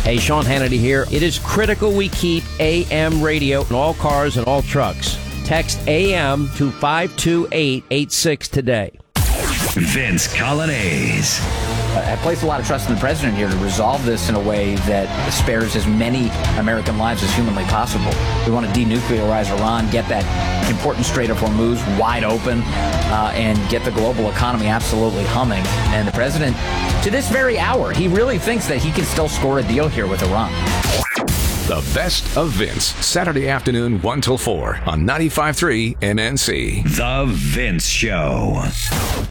Hey, Sean Hannity here. It is critical we keep AM radio in all cars and all trucks. Text AM to 52886 today. Vince Coglianese. I place a lot of trust in the president here to resolve this in a way that spares as many American lives as humanly possible. We want to denuclearize Iran, get that important Strait of Hormuz wide open, and get the global economy absolutely humming. And the president, to this very hour, he really thinks that he can still score a deal here with Iran. The best of Vince, Saturday afternoon, 1 till 4 on 95.3 NNC. The Vince Show.